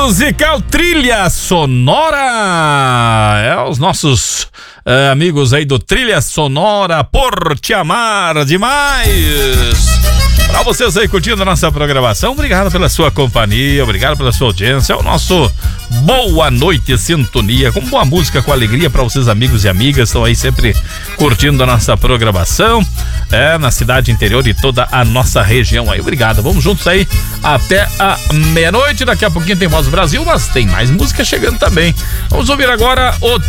musical Trilha Sonora. É os nossos amigos aí do Trilha Sonora, por te amar demais. Pra vocês aí curtindo a nossa programação, obrigado pela sua companhia, obrigado pela sua audiência. É o nosso Boa Noite Sintonia, com boa música, com alegria pra vocês, amigos e amigas, estão aí sempre curtindo a nossa programação, na cidade interior e toda a nossa região aí. Obrigado, vamos juntos aí até a meia-noite. Daqui a pouquinho tem Voz do Brasil, mas tem mais música chegando também. Vamos ouvir agora o